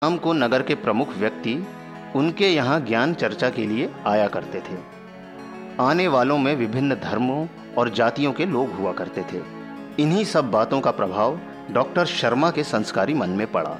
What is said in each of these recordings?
शाम को नगर के प्रमुख व्यक्ति उनके यहाँ ज्ञान चर्चा के लिए आया करते थे। आने वालों में विभिन्न धर्मों और जातियों के लोग हुआ करते थे। इन्हीं सब बातों का प्रभाव डॉक्टर शर्मा के संस्कारी मन में पड़ा।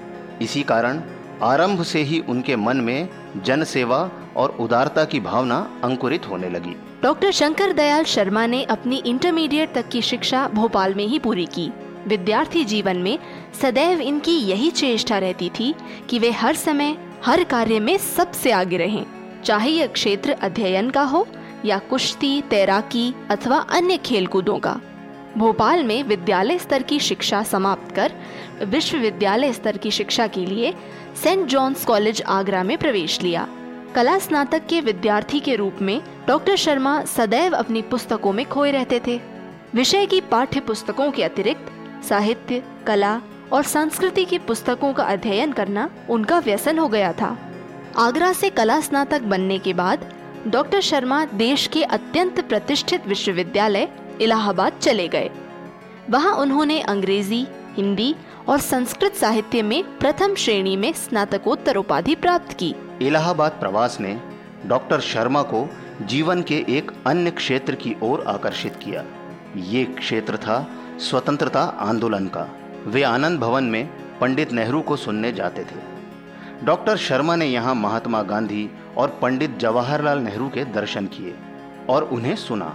इसी कारण आरंभ से ही उनके मन में जनसेवा और उदारता की भावना अंकुरित होने लगी। डॉक्टर शंकर दयाल शर्मा ने अपनी इंटरमीडिएट तक की शिक्षा भोपाल में ही पूरी की। विद्यार्थी जीवन में सदैव इनकी यही चेष्टा रहती थी कि वे हर समय हर कार्य में सबसे आगे रहें, चाहे यह क्षेत्र अध्ययन का हो या कुश्ती, तैराकी अथवा अन्य खेलकूदों का। भोपाल में विद्यालय स्तर की शिक्षा समाप्त कर विश्वविद्यालय स्तर की शिक्षा के लिए सेंट जॉन्स कॉलेज आगरा में प्रवेश लिया। कला स्नातक के विद्यार्थी के रूप में डॉक्टर शर्मा सदैव अपनी पुस्तकों में खोए रहते थे। विषय की पाठ्य पुस्तकों के अतिरिक्त साहित्य, कला और संस्कृति की पुस्तकों का अध्ययन करना उनका व्यसन हो गया था। आगरा से कला स्नातक बनने के बाद डॉक्टर शर्मा देश के अत्यंत प्रतिष्ठित विश्वविद्यालय इलाहाबाद चले गए। वहां उन्होंने अंग्रेजी, हिंदी और संस्कृत साहित्य में प्रथम श्रेणी में स्नातकोत्तर उपाधि प्राप्त की। इलाहाबाद प्रवास ने डॉक्टर शर्मा को जीवन के एक अन्य क्षेत्र की ओर आकर्षित किया। ये क्षेत्र था स्वतंत्रता आंदोलन का। वे आनंद भवन में पंडित नेहरू को सुनने जाते थे। डॉक्टर शर्मा ने यहाँ महात्मा गांधी और पंडित जवाहरलाल नेहरू के दर्शन किए और उन्हें सुना।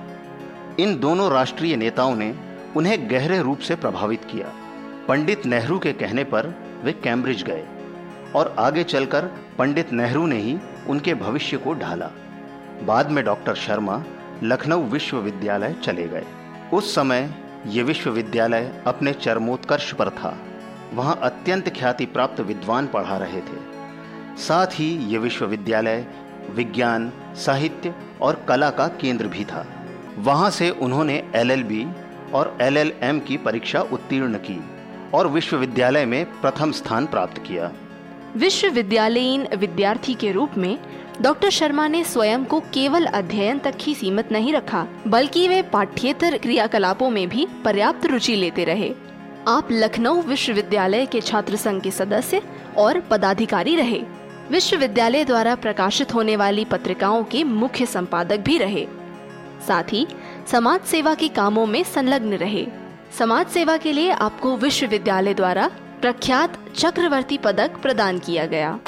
इन दोनों राष्ट्रीय नेताओं ने उन्हें गहरे रूप से प्रभावित किया। पंडित नेहरू के कहने पर वे कैम्ब्रिज गए और आगे चलकर पंडित नेहरू ने ही उनके भविष्य को ढाला। बाद में डॉक्टर शर्मा लखनऊ विश्वविद्यालय चले गए। उस समय ये विश्वविद्यालय अपने चरमोत्कर्ष पर था। वहाँ अत्यंत ख्याति प्राप्त विद्वान पढ़ा रहे थे। साथ ही ये विश्वविद्यालय विज्ञान, साहित्य और कला का केंद्र भी था। वहाँ से उन्होंने LLB और LLM की परीक्षा उत्तीर्ण की और विश्वविद्यालय में प्रथम स्थान प्राप्त किया। विश्वविद्यालयीन विद्यार्थी के रूप में डॉक्टर शर्मा ने स्वयं को केवल अध्ययन तक ही सीमित नहीं रखा, बल्कि वे पाठ्येतर क्रियाकलापों में भी पर्याप्त रुचि लेते रहे। आप लखनऊ विश्वविद्यालय के छात्र संघ के सदस्य और पदाधिकारी रहे। विश्वविद्यालय द्वारा प्रकाशित होने वाली पत्रिकाओं के मुख्य संपादक भी रहे। साथ ही समाज सेवा के कामों में संलग्न रहे। समाज सेवा के लिए आपको विश्वविद्यालय द्वारा प्रख्यात चक्रवर्ती पदक प्रदान किया गया।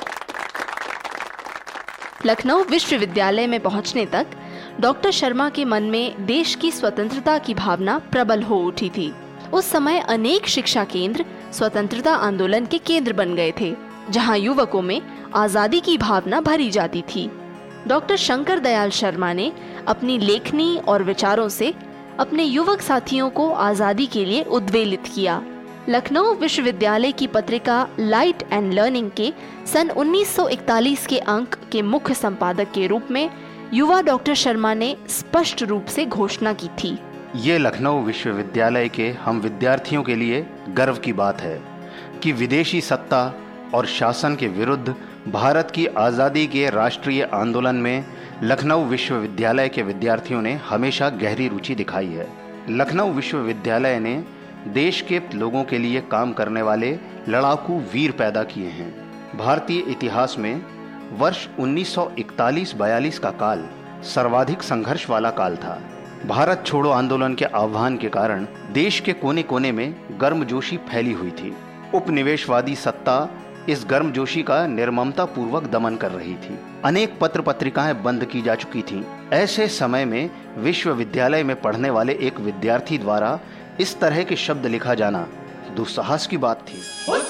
लखनऊ विश्वविद्यालय में पहुंचने तक डॉक्टर शर्मा के मन में देश की स्वतंत्रता की भावना प्रबल हो उठी थी। उस समय अनेक शिक्षा केंद्र स्वतंत्रता आंदोलन के केंद्र बन गए थे, जहां युवकों में आजादी की भावना भरी जाती थी। डॉक्टर शंकर दयाल शर्मा ने अपनी लेखनी और विचारों से अपने युवक साथियों को आजादी के लिए उद्वेलित किया। लखनऊ विश्वविद्यालय की पत्रिका लाइट एंड लर्निंग के सन 1941 के अंक के मुख्य संपादक के रूप में युवा डॉक्टर शर्मा ने स्पष्ट रूप से घोषणा की थी। ये लखनऊ विश्वविद्यालय के हम विद्यार्थियों के लिए गर्व की बात है कि विदेशी सत्ता और शासन के विरुद्ध भारत की आज़ादी के राष्ट्रीय आंदोलन में लखनऊ विश्वविद्यालय के विद्यार्थियों ने हमेशा गहरी रुचि दिखाई है। लखनऊ विश्वविद्यालय ने देश के लोगों के लिए काम करने वाले लड़ाकू वीर पैदा किए हैं। भारतीय इतिहास में वर्ष 1941-42 का काल सर्वाधिक संघर्ष वाला काल था। भारत छोड़ो आंदोलन के आह्वान के कारण देश के कोने कोने में गर्मजोशी फैली हुई थी। उपनिवेशवादी सत्ता इस गर्मजोशी का निर्ममता पूर्वक दमन कर रही थी। अनेक पत्र पत्रिकाएं बंद की जा चुकी थीं। ऐसे समय में विश्वविद्यालय में पढ़ने वाले एक विद्यार्थी द्वारा इस तरह के शब्द लिखा जाना दुस्साहस की बात थी।